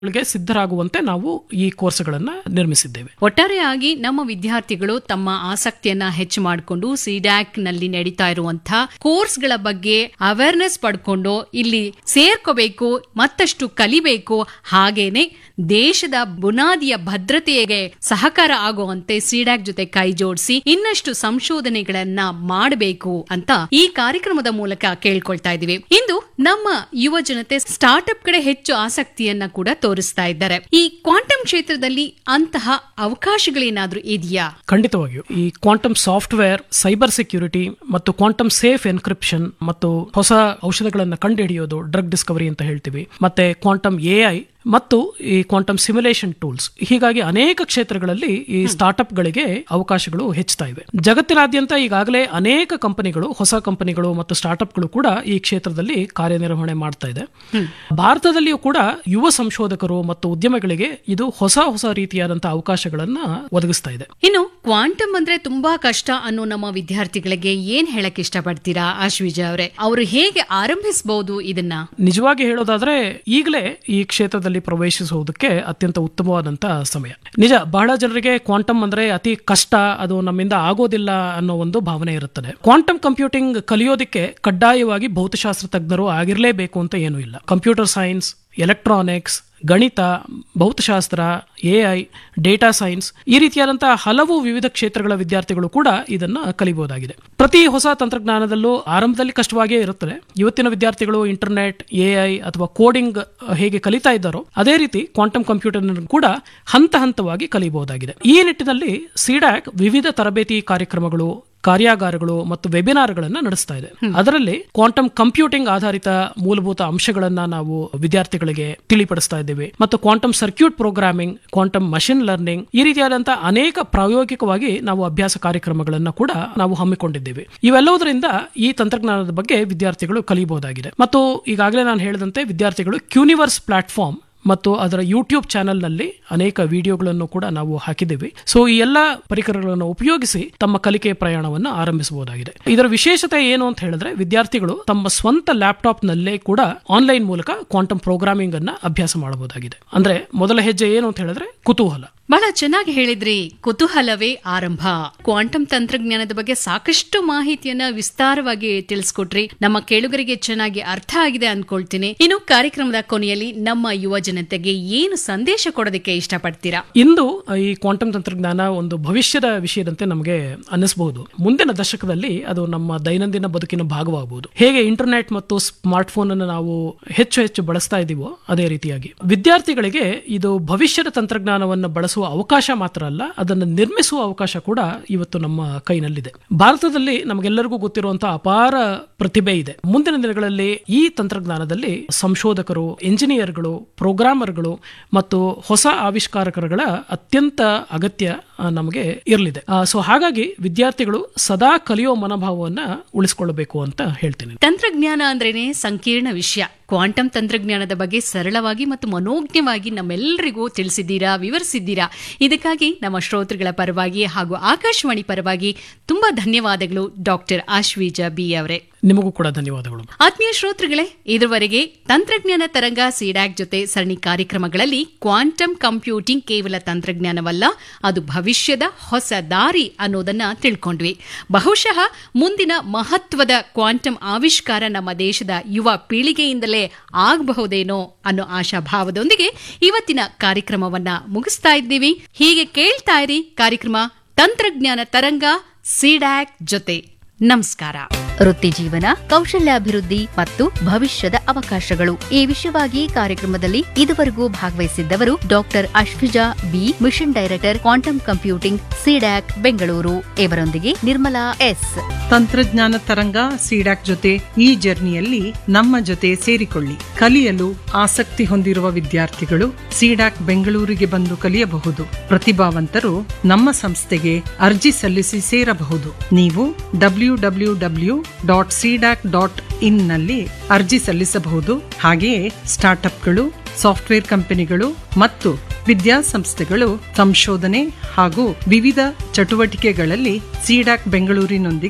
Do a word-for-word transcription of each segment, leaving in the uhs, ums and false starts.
ಗೆ ಸಿದ್ಧರಾಗುವಂತೆ ನಾವು ಈ ಕೋರ್ಸ್ಗಳನ್ನ ನಿರ್ಮಿಸಿದ್ದೇವೆ. ಒಟ್ಟಾರೆಯಾಗಿ ನಮ್ಮ ವಿದ್ಯಾರ್ಥಿಗಳು ತಮ್ಮ ಆಸಕ್ತಿಯನ್ನ ಹೆಚ್ಚು ಮಾಡಿಕೊಂಡು ಸಿಡ್ಯಾಕ್ ನಲ್ಲಿ ನಡೀತಾ ಇರುವಂತಹ ಕೋರ್ಸ್ಗಳ ಬಗ್ಗೆ ಅವೇರ್ನೆಸ್ ಪಡ್ಕೊಂಡು ಇಲ್ಲಿ ಸೇರ್ಕೋಬೇಕು, ಮತ್ತಷ್ಟು ಕಲಿಬೇಕು, ಹಾಗೇನೆ ದೇಶದ ಬುನಾದಿಯ ಭದ್ರತೆಗೆ ಸಹಕಾರ ಆಗುವಂತೆ ಸಿಡ್ಯಾಕ್ ಜೊತೆ ಕೈ ಜೋಡಿಸಿ ಇನ್ನಷ್ಟು ಸಂಶೋಧನೆಗಳನ್ನ ಮಾಡಬೇಕು ಅಂತ ಈ ಕಾರ್ಯಕ್ರಮದ ಮೂಲಕ ಕೇಳ್ಕೊಳ್ತಾ ಇದೀವಿ. ಇಂದು ನಮ್ಮ ಯುವ ಜನತೆ ಸ್ಟಾರ್ಟ್ಅಪ್ ಕಡೆ ಹೆಚ್ಚು ಆಸಕ್ತಿಯನ್ನ ಕೂಡ ತೋರಿಸ್ತಾ ಇದ್ದಾರೆ. ಈ ಕ್ವಾಂಟಮ್ ಕ್ಷೇತ್ರದಲ್ಲಿ ಅಂತಹ ಅವಕಾಶಗಳೇನಾದ್ರೂ ಇದೆಯಾ? ಖಂಡಿತವಾಗಿಯೂ ಈ ಕ್ವಾಂಟಮ್ ಸಾಫ್ಟ್ವೇರ್, ಸೈಬರ್ ಸೆಕ್ಯೂರಿಟಿ ಮತ್ತು ಕ್ವಾಂಟಮ್ ಸೇಫ್ ಎನ್ಕ್ರಿಪ್ಷನ್ ಮತ್ತು ಹೊಸ ಔಷಧಗಳನ್ನು ಕಂಡುಹಿಡಿಯೋದು, ಡ್ರಗ್ ಡಿಸ್ಕವರಿ ಅಂತ ಹೇಳ್ತೀವಿ, ಮತ್ತೆ ಕ್ವಾಂಟಮ್ ಎಐ ಮತ್ತು ಈ ಕ್ವಾಂಟಮ್ ಸಿಮ್ಯುಲೇಷನ್ ಟೂಲ್ಸ್, ಹೀಗಾಗಿ ಅನೇಕ ಕ್ಷೇತ್ರಗಳಲ್ಲಿ ಈ ಸ್ಟಾರ್ಟ್ಅಪ್ ಗಳಿಗೆ ಅವಕಾಶಗಳು ಹೆಚ್ಚುತ್ತಾ ಇವೆ. ಜಗತ್ತಿನಾದ್ಯಂತ ಈಗಾಗಲೇ ಅನೇಕ ಕಂಪನಿಗಳು, ಹೊಸ ಕಂಪನಿಗಳು ಮತ್ತು ಸ್ಟಾರ್ಟ್ಅಪ್ಗಳು ಕೂಡ ಈ ಕ್ಷೇತ್ರದಲ್ಲಿ ಕಾರ್ಯನಿರ್ವಹಣೆ ಮಾಡ್ತಾ ಇದೆ. ಭಾರತದಲ್ಲಿಯೂ ಕೂಡ ಯುವ ಸಂಶೋಧಕರು ಮತ್ತು ಉದ್ಯಮಿಗಳಿಗೆ ಇದು ಹೊಸ ಹೊಸ ರೀತಿಯಾದಂತಹ ಅವಕಾಶಗಳನ್ನ ಒದಗಿಸ್ತಾ ಇದೆ. ಇನ್ನು ಕ್ವಾಂಟಮ್ ಅಂದ್ರೆ ತುಂಬಾ ಕಷ್ಟ ಅನ್ನೋ ನಮ್ಮ ವಿದ್ಯಾರ್ಥಿಗಳಿಗೆ ಏನ್ ಹೇಳಕ್ ಇಷ್ಟಪಡ್ತೀರಾ ಆಶ್ವಿಜಾ ಅವರೇ? ಅವರು ಹೇಗೆ ಆರಂಭಿಸಬಹುದು ಇದನ್ನ? ನಿಜವಾಗಿ ಹೇಳೋದಾದ್ರೆ ಈಗಲೇ ಈ ಕ್ಷೇತ್ರದಲ್ಲಿ ಪ್ರವೇಶಿಸುವುದಕ್ಕೆ ಅತ್ಯಂತ ಉತ್ತಮವಾದಂತಹ ಸಮಯ. ನಿಜ, ಬಹಳ ಜನರಿಗೆ ಕ್ವಾಂಟಮ್ ಅಂದ್ರೆ ಅತಿ ಕಷ್ಟ, ಅದು ನಮ್ಮಿಂದ ಆಗೋದಿಲ್ಲ ಅನ್ನೋ ಒಂದು ಭಾವನೆ ಇರುತ್ತದೆ. ಕ್ವಾಂಟಮ್ ಕಂಪ್ಯೂಟಿಂಗ್ ಕಲಿಯೋದಕ್ಕೆ ಕಡ್ಡಾಯವಾಗಿ ಭೌತಶಾಸ್ತ್ರ ತಜ್ಞರು ಆಗಿರಲೇಬೇಕು ಅಂತ ಏನೂ ಇಲ್ಲ. ಕಂಪ್ಯೂಟರ್ ಸೈನ್ಸ್, ಎಲೆಕ್ಟ್ರಾನಿಕ್ಸ್, ಗಣಿತ, ಭೌತಶಾಸ್ತ್ರ, ಎಐ, ಡೇಟಾ ಸೈನ್ಸ್, ಈ ರೀತಿಯಾದಂತಹ ಹಲವು ವಿವಿಧ ಕ್ಷೇತ್ರಗಳ ವಿದ್ಯಾರ್ಥಿಗಳು ಕೂಡ ಇದನ್ನ ಕಲಿಬಹುದಾಗಿದೆ. ಪ್ರತಿ ಹೊಸ ತಂತ್ರಜ್ಞಾನದಲ್ಲೂ ಆರಂಭದಲ್ಲಿ ಕಷ್ಟವಾಗಿಯೇ ಇರುತ್ತದೆ. ಇವತ್ತಿನ ವಿದ್ಯಾರ್ಥಿಗಳು ಇಂಟರ್ನೆಟ್, ಎಐ ಅಥವಾ ಕೋಡಿಂಗ್ ಹೇಗೆ ಕಲಿತಾ ಇದ್ದಾರೋ ಅದೇ ರೀತಿ ಕ್ವಾಂಟಮ್ ಕಂಪ್ಯೂಟರ್ ಕೂಡ ಹಂತ ಹಂತವಾಗಿ ಕಲಿಯಬಹುದಾಗಿದೆ. ಈ ನಿಟ್ಟಿನಲ್ಲಿ ಸಿಡ್ಯಾಕ್ ವಿವಿಧ ತರಬೇತಿ ಕಾರ್ಯಕ್ರಮಗಳು, ಕಾರ್ಯಾಗಾರಗಳು ಮತ್ತು ವೆಬಿನಾರ್ಗಳನ್ನ ನಡೆಸ್ತಾ ಇದೆ. ಅದರಲ್ಲಿ ಕ್ವಾಂಟಮ್ ಕಂಪ್ಯೂಟಿಂಗ್ ಆಧಾರಿತ ಮೂಲಭೂತ ಅಂಶಗಳನ್ನ ನಾವು ವಿದ್ಯಾರ್ಥಿಗಳಿಗೆ ತಿಳಿಪಡಿಸ್ತಾ ಇದ್ದೇವೆ ಮತ್ತು quantum circuit programming, quantum machine learning, ಈ ರೀತಿಯಾದಂತಹ ಅನೇಕ ಪ್ರಾಯೋಗಿಕವಾಗಿ ನಾವು ಅಭ್ಯಾಸ ಕಾರ್ಯಕ್ರಮಗಳನ್ನ ಕೂಡ ನಾವು ಹಮ್ಮಿಕೊಂಡಿದ್ದೇವೆ. ಇವೆಲ್ಲವುದರಿಂದ ಈ ತಂತ್ರಜ್ಞಾನದ ಬಗ್ಗೆ ವಿದ್ಯಾರ್ಥಿಗಳು ಕಲಿಯಬಹುದಾಗಿದೆ. ಮತ್ತು ಈಗಾಗಲೇ ನಾನು ಹೇಳಿದಂತೆ ವಿದ್ಯಾರ್ಥಿಗಳು ಕ್ಯೂನಿವರ್ಸ್ ಪ್ಲಾಟ್ಫಾರ್ಮ್ ಮತ್ತು ಅದರ ಯೂಟ್ಯೂಬ್ ಚಾನೆಲ್ ನಲ್ಲಿ ಅನೇಕ ವಿಡಿಯೋಗಳನ್ನು ಕೂಡ ನಾವು ಹಾಕಿದ್ದೇವೆ. ಸೊ ಈ ಎಲ್ಲ ಪರಿಕರಗಳನ್ನು ಉಪಯೋಗಿಸಿ ತಮ್ಮ ಕಲಿಕೆ ಪ್ರಯಾಣವನ್ನು ಆರಂಭಿಸಬಹುದಾಗಿದೆ. ಇದರ ವಿಶೇಷತೆ ಏನು ಅಂತ ಹೇಳಿದ್ರೆ, ವಿದ್ಯಾರ್ಥಿಗಳು ತಮ್ಮ ಸ್ವಂತ ಲ್ಯಾಪ್ಟಾಪ್ ನಲ್ಲೇ ಕೂಡ ಆನ್ಲೈನ್ ಮೂಲಕ ಕ್ವಾಂಟಮ್ ಪ್ರೋಗ್ರಾಮಿಂಗ್ ಅನ್ನ ಅಭ್ಯಾಸ ಮಾಡಬಹುದಾಗಿದೆ. ಅಂದ್ರೆ ಮೊದಲ ಹೆಜ್ಜೆ ಏನು ಅಂತ ಹೇಳಿದ್ರೆ ಕುತೂಹಲ. ಬಹಳ ಚೆನ್ನಾಗಿ ಹೇಳಿದ್ರಿ. ಕುತೂಹಲವೇ ಆರಂಭ. ಕ್ವಾಂಟಮ್ ತಂತ್ರಜ್ಞಾನದ ಬಗ್ಗೆ ಸಾಕಷ್ಟು ಮಾಹಿತಿಯನ್ನ ವಿಸ್ತಾರವಾಗಿ ತಿಳಿಸ್ಕೊಟ್ರಿ. ನಮ್ಮ ಕೇಳುಗರಿಗೆ ಚೆನ್ನಾಗಿ ಅರ್ಥ ಆಗಿದೆ ಅನ್ಕೊಳ್ತೀನಿ. ಇನ್ನು ಕಾರ್ಯಕ್ರಮದ ಕೊನೆಯಲ್ಲಿ ನಮ್ಮ ಯುವ ಜನತೆಗೆ ಏನು ಸಂದೇಶ ಕೊಡೋದಕ್ಕೆ ಇಷ್ಟಪಡ್ತೀರಾ? ಇಂದು ಈ ಕ್ವಾಂಟಮ್ ತಂತ್ರಜ್ಞಾನ ಒಂದು ಭವಿಷ್ಯದ ವಿಷಯದಂತೆ ನಮಗೆ ಅನ್ನಿಸಬಹುದು. ಮುಂದಿನ ದಶಕದಲ್ಲಿ ಅದು ನಮ್ಮ ದೈನಂದಿನ ಬದುಕಿನ ಭಾಗವಾಗಬಹುದು. ಹೇಗೆ ಇಂಟರ್ನೆಟ್ ಮತ್ತು ಸ್ಮಾರ್ಟ್ ಫೋನ್ ಅನ್ನು ನಾವು ಹೆಚ್ಚು ಹೆಚ್ಚು ಬಳಸ್ತಾ ಇದೀವೋ ಅದೇ ರೀತಿಯಾಗಿ ವಿದ್ಯಾರ್ಥಿಗಳಿಗೆ ಇದು ಭವಿಷ್ಯದ ತಂತ್ರಜ್ಞಾನವನ್ನು ಬಳಸುವ ಅವಕಾಶ ಮಾತ್ರ ಅಲ್ಲ, ಅದನ್ನು ನಿರ್ಮಿಸುವ ಅವಕಾಶ ಕೂಡ ಇವತ್ತು ನಮ್ಮ ಕೈನಲ್ಲಿದೆ. ಭಾರತದಲ್ಲಿ ನಮಗೆಲ್ಲರಿಗೂ ಗೊತ್ತಿರುವಂತಹ ಅಪಾರ ಪ್ರತಿಭೆ ಇದೆ. ಮುಂದಿನ ದಿನಗಳಲ್ಲಿ ಈ ತಂತ್ರಜ್ಞಾನದಲ್ಲಿ ಸಂಶೋಧಕರು, ಎಂಜಿನಿಯರ್ಗಳು, ಪ್ರೋಗ್ರಾಮರ್ಗಳು ಮತ್ತು ಹೊಸ ಆವಿಷ್ಕಾರಕರುಗಳ ಅತ್ಯಂತ ಅಗತ್ಯ ನಮಗೆ ಇರಲಿದೆ. ಸೊ ಹಾಗಾಗಿ ವಿದ್ಯಾರ್ಥಿಗಳು ಸದಾ ಕಲಿಯೋ ಮನೋಭಾವವನ್ನ ಉಳಿಸಿಕೊಳ್ಳಬೇಕು ಅಂತ ಹೇಳ್ತೇನೆ. ತಂತ್ರಜ್ಞಾನ ಅಂದ್ರೇನೆ ಸಂಕೀರ್ಣ ವಿಷಯ. ಕ್ವಾಂಟಮ್ ತಂತ್ರಜ್ಞಾನದ ಬಗ್ಗೆ ಸರಳವಾಗಿ ಮತ್ತು ಮನೋಜ್ಞವಾಗಿ ನಮ್ಮೆಲ್ಲರಿಗೂ ತಿಳಿಸಿದ್ದೀರಾ, ವಿವರಿಸಿದ್ದೀರಾ. ಇದಕ್ಕಾಗಿ ನಮ್ಮ ಶ್ರೋತೃಗಳ ಪರವಾಗಿ ಹಾಗೂ ಆಕಾಶವಾಣಿ ಪರವಾಗಿ ತುಂಬಾ ಧನ್ಯವಾದಗಳು ಡಾಕ್ಟರ್ ಆಶ್ವಿಜಾ ಬಿ ಅವರೇ. ನಿಮಗೂ ಕೂಡ ಧನ್ಯವಾದಗಳು. ಆತ್ಮೀಯ ಶ್ರೋತೃಗಳೇ, ಇದುವರೆಗೆ ತಂತ್ರಜ್ಞಾನ ತರಂಗ ಸಿಡ್ಯಾಕ್ ಜೊತೆ ಸರಣಿ ಕಾರ್ಯಕ್ರಮಗಳಲ್ಲಿ ಕ್ವಾಂಟಮ್ ಕಂಪ್ಯೂಟಿಂಗ್ ಕೇವಲ ತಂತ್ರಜ್ಞಾನವಲ್ಲ, ಅದು ಭವಿಷ್ಯದ ಹೊಸ ದಾರಿ ಅನ್ನೋದನ್ನ ತಿಳ್ಕೊಂಡ್ವಿ. ಬಹುಶಃ ಮುಂದಿನ ಮಹತ್ವದ ಕ್ವಾಂಟಮ್ ಆವಿಷ್ಕಾರ ನಮ್ಮ ದೇಶದ ಯುವ ಪೀಳಿಗೆಯಿಂದಲೇ ಆಗಬಹುದೇನೋ ಅನ್ನೋ ಆಶಾಭಾವದೊಂದಿಗೆ ಇವತ್ತಿನ ಕಾರ್ಯಕ್ರಮವನ್ನ ಮುಗಿಸ್ತಾ ಇದ್ದೀವಿ. ಹೀಗೆ ಕೇಳ್ತಾ ಇರಿ ಕಾರ್ಯಕ್ರಮ ತಂತ್ರಜ್ಞಾನ ತರಂಗ ಸಿಡ್ಯಾಕ್ ಜೊತೆ. ನಮಸ್ಕಾರ. ವೃತ್ತಿ ಜೀವನ, ಕೌಶಲ್ಯಾಭಿವೃದ್ಧಿ ಮತ್ತು ಭವಿಷ್ಯದ ಅವಕಾಶಗಳು ಈ ವಿಷಯವಾಗಿ ಕಾರ್ಯಕ್ರಮದಲ್ಲಿ ಇದುವರೆಗೂ ಭಾಗವಹಿಸಿದ್ದವರು doctor ಆಶ್ವಿಜಾ B, mission director, quantum computing, CDAC Bengaluru. ಇವರೊಂದಿಗೆ ನಿರ್ಮಲಾ ಎಸ್. ತಂತ್ರಜ್ಞಾನ ತರಂಗ ಸಿಡ್ಯಾಕ್ ಜೊತೆ ಈ ಜರ್ನಿಯಲ್ಲಿ ನಮ್ಮ ಜೊತೆ ಸೇರಿಕೊಳ್ಳಿ. ಕಲಿಯಲು ಆಸಕ್ತಿ ಹೊಂದಿರುವ ವಿದ್ಯಾರ್ಥಿಗಳು ಸಿಡ್ಯಾಕ್ ಬೆಂಗಳೂರಿಗೆ ಬಂದು ಕಲಿಯಬಹುದು. ಪ್ರತಿಭಾವಂತರು ನಮ್ಮ ಸಂಸ್ಥೆಗೆ ಅರ್ಜಿ ಸಲ್ಲಿಸಿ ಸೇರಬಹುದು. ನೀವು W W W dot CDAC dot in ನಲ್ಲಿ ಅರ್ಜಿ ಸಲ್ಲಿಸಬಹುದು. ಹಾಗೆಯೇ ಸ್ಟಾರ್ಟ್ಅಪ್ಗಳು, ಸಾಫ್ಟ್ವೇರ್ ಕಂಪನಿಗಳು ಮತ್ತು ವಿದ್ಯಾಸಂಸ್ಥೆಗಳು ಸಂಶೋಧನೆ ಹಾಗೂ ವಿವಿಧ ಚಟುವಟಿಕೆಗಳಲ್ಲಿ ಸಿಡ್ಯಾಕ್ ಬೆಂಗಳೂರಿನೊಂದಿಗೆ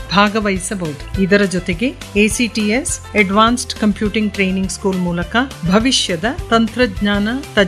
ಭಾಗವಹಿಸಬಹುದು. ಇದರ ಜೊತೆಗೆ ACTS advanced computing training school ಮೂಲಕ ಭವಿಷ್ಯದ ತಂತ್ರಜ್ಞಾನ